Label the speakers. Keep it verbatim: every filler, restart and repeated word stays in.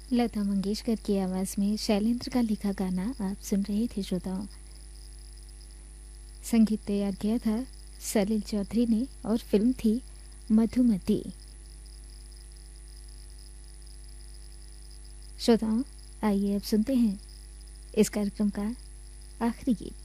Speaker 1: लता मंगेशकर की आवाज़ में शैलेंद्र का लिखा गाना आप सुन रहे थे श्रोताओं। संगीत तैयार किया था सलील चौधरी ने और फिल्म थी मधुमती। श्रोताओं, आइए अब सुनते हैं इस कार्यक्रम का आखिरी गीत।